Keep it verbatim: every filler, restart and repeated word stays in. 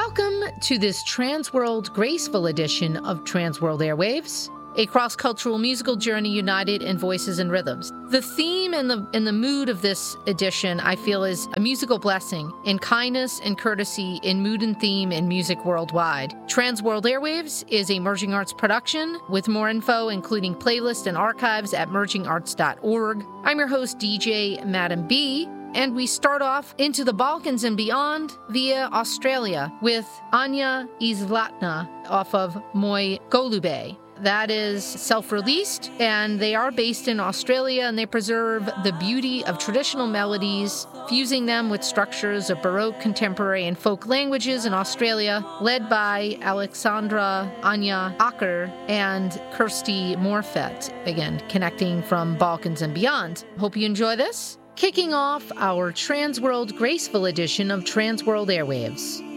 Welcome to this Transworld Graceful edition of Transworld Airwaves, a cross-cultural musical journey united in voices and rhythms. The theme and the and the mood of this edition, I feel, is a musical blessing in kindness and courtesy in mood and theme in music worldwide. Transworld Airwaves is a Merging Arts production with more info, including playlists and archives at merging arts dot org. I'm your host, D J Madam B, and we start off into the Balkans and beyond via Australia with Anja Izlatna off of Moj Golube. That is self-released, and they are based in Australia, and they preserve the beauty of traditional melodies, fusing them with structures of Baroque, contemporary, and folk languages in Australia, led by Alexandra Anja Acker and Kirsty Morfett, again, connecting from Balkans and beyond. Hope you enjoy this. Kicking off our Transworld Graceful edition of Transworld Airwaves.